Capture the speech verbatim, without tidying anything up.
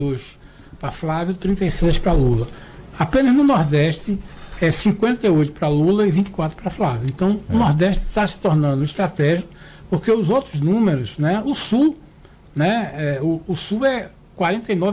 para Flávio, trinta e seis para Lula. Apenas no Nordeste é cinquenta e oito para Lula e vinte e quatro para Flávio. Então, é. o Nordeste está se tornando estratégico, porque os outros números, né, o Sul, né, é, o, o Sul é quarenta e nove